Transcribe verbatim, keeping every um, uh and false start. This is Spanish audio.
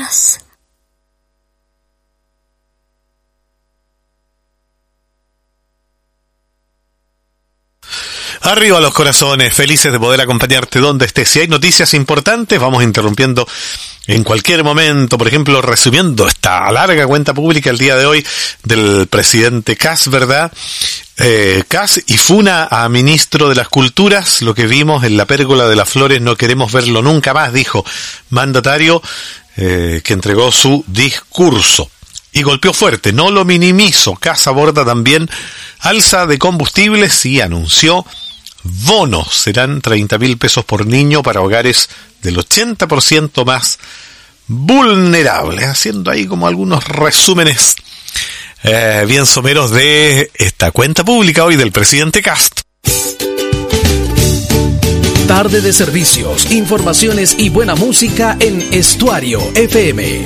días. Arriba los corazones, felices de poder acompañarte donde estés. Si hay noticias importantes, vamos interrumpiendo en cualquier momento. Por ejemplo, resumiendo esta larga cuenta pública el día de hoy del presidente Kast, ¿verdad? Eh, Kast y funa a ministro de las Culturas. Lo que vimos en la Pérgola de las Flores no queremos verlo nunca más, dijo mandatario eh, que entregó su discurso. Y golpeó fuerte, no lo minimizo. Kast aborda también alza de combustibles y anunció bonos. Serán treinta mil pesos por niño para hogares del ochenta por ciento más vulnerables. Haciendo ahí como algunos resúmenes eh, bien someros de esta cuenta pública hoy del presidente Kast. Tarde de servicios, informaciones y buena música en Estuario F M.